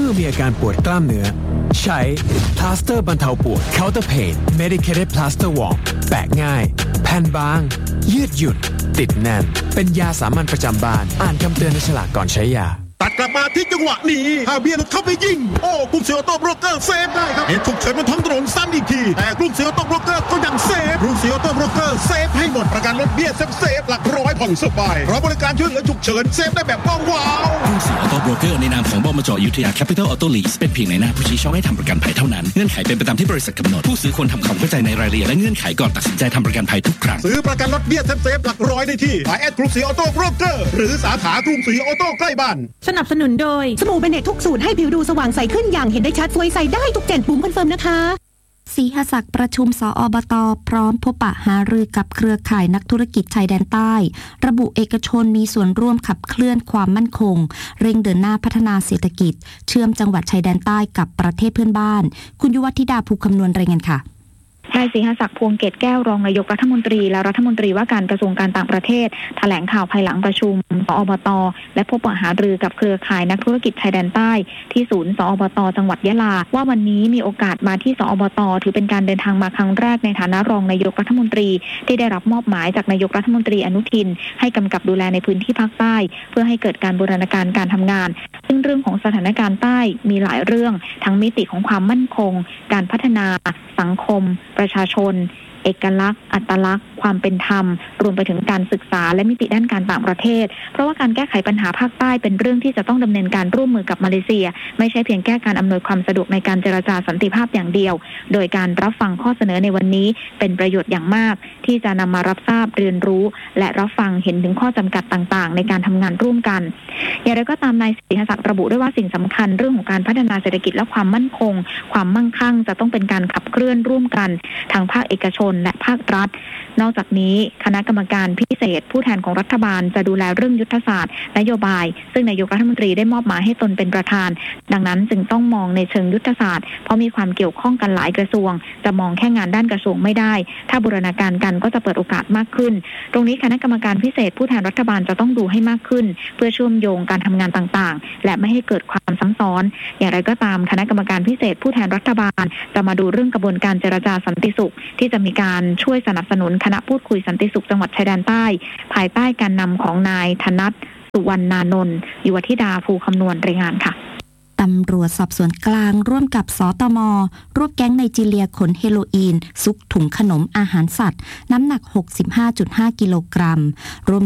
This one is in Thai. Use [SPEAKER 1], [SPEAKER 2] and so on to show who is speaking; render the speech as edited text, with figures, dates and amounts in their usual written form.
[SPEAKER 1] อมีอาการปวดกล้ามเนื้อใช้พลาสเตอร์บรรเทาปวด Counter Pain Medicated Plaster Warm แปะง่ายแผ่นบางยืดหยุ่นติดแน่นเป็นยาสามัญประจำบ้านอ่านคำเตือนในฉลากก่อนใช้ยา
[SPEAKER 2] ตัดกลับมาที่จังหวะนี้ฮาเบียร์เข้าไปยิงโอ้กรุงศรีออโต้โบรกเกอร์เซฟได้ครับเหตุฉุกเฉินบนท้องถนนซ้ำอีกทีแต่กรุงศรีออโต้โบรกเกอร์ก็ยังเซฟกรุงศรีออโต้โบรกเกอร์เซฟให้หมดประกันรถเบี้ยเซฟหลักร้อยผ่อนสบายเพราะบริการช่วยเหลือฉุกเฉินเซฟได้แบบว้าว
[SPEAKER 3] กรุงศรีออโต้โบรกเกอร์ในนามของบมจ.อยุธยาแคปิตอลออโต้ลีสเป็นเพียงในหน้าผู้ชี้ช่องให้ทำประกันภัยเท่านั้นเงื่อนไขเป็นไปตามที่บริษัทกำหนดผู้ซื้อควรทำความเข้าใจในรายละเอียดและเงื่อนไขก่อนตัดสินใจทำประกันภัยทุกครั้ง
[SPEAKER 2] ซื้อประกันรถเบี้ยเซฟหลักร้อยได้ที่กรุงศรีออโต้โบรกเกอร์หรือสาขากรุงศรีออโต้ใกล้บ้าน
[SPEAKER 4] สนับสนุนโดยสบู่เบเนตทุกสูตรให้ผิวดูสว่างใสขึ้นอย่างเห็นได้ชัดสวยใสได้ทุก7ปุ่มคอนเฟิร์มนะคะ
[SPEAKER 5] ศรีหศักดิ์ประชุมสอบต.พร้อมพบปะหารือกับเครือข่ายนักธุรกิจชายแดนใต้ระบุเอกชนมีส่วนร่วมขับเคลื่อนความมั่นคงเร่งเดินหน้าพัฒนาเศรษฐกิจเชื่อมจังหวัดชายแดนใต้กับประเทศเพื่อนบ้านคุณยุวธิดาภูคำนวณรายงานค่ะ
[SPEAKER 6] นายศรีหศักดิ์พวงเกตแก้วรองนายกรัฐมนตรีและรัฐมนตรีว่าการกระทรวงการต่างประเทศแถลงข่าวภายหลังประชุมสอบต.และพบปะหารือกับเครือข่ายนักธุรกิจชายแดนใต้ที่ศูนย์สอบต.จังหวัดยะลาว่าวันนี้มีโอกาสมาที่สอบต.ถือเป็นการเดินทางมาครั้งแรกในฐานะรองนายกรัฐมนตรีที่ได้รับมอบหมายจากนายกรัฐมนตรีอนุทินให้กำกับดูแลในพื้นที่ภาคใต้เพื่อให้เกิดการบูรณาการการทำงานซึ่งเรื่องของสถานการณ์ใต้มีหลายเรื่องทั้งมิติของความมั่นคงการพัฒนาสังคมประชาชนเอกลักษณ์อัตลักษณ์ความเป็นธรรมรวมไปถึงการศึกษาและมิติด้านการต่างประเทศเพราะว่าการแก้ไขปัญหาภาคใต้เป็นเรื่องที่จะต้องดำเนินการร่วมมือกับมาเลเซียไม่ใช่เพียงแค่การอำนวยความสะดวกในการเจรจาสันติภาพอย่างเดียวโดยการรับฟังข้อเสนอในวันนี้เป็นประโยชน์อย่างมากที่จะนำมารับทราบเรียนรู้และรับฟังเห็นถึงข้อจำกัดต่างๆในการทำงานร่วมกันอย่างไรก็ตามนายศรีหศักดิ์ระบุด้วยว่าสิ่งสำคัญเรื่องของการพัฒนาเศรษฐกิจและความมั่นคงความมั่งคั่งจะต้องเป็นการขับเคลื่อนร่วมกันทางภาคเอกชนและภาครัฐนอกจากนี้คณะกรรมการพิเศษผู้แทนของรัฐบาลจะดูแลเรื่องยุทธศาสตร์นโยบายซึ่งนายกรัฐมนตรีได้มอบหมายให้ตนเป็นประธานดังนั้นจึงต้องมองในเชิงยุทธศาสตร์เพราะมีความเกี่ยวข้องกันหลายกระทรวงจะมองแค่งานด้านกระทรวงไม่ได้ถ้าบูรณาการกันก็จะเปิดโอกาสมากขึ้นตรงนี้คณะกรรมการพิเศษผู้แทนรัฐบาลจะต้องดูให้มากขึ้นเพื่อเชื่อมโยงการทำงานต่างๆและไม่ให้เกิดความซ้ำซ้อนอย่างไรก็ตามคณะกรรมการพิเศษผู้แทนรัฐบาลจะมาดูเรื่องกระบวนการเจรจาสันติสุขที่จะมีการช่วยสนับสนุนคณะพูดคุยสันติสุขจังหวัดชายแดนใต้ภายใต้การนำของนายธนัทสุวรรณานนท์ยุวธิดาภูคำนวณรายงานค่ะ
[SPEAKER 5] ตำรวจสอบสวนกลางร่วมกับสตม.รวบแก๊งไนจีเรียขนเฮโรอีนซุกถุงขนมอาหารสัตว์น้ำหนัก 65.5 กิโลกรัมรวม